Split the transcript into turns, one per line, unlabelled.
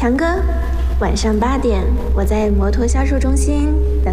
强哥，晚上8点，我在摩托销售中心等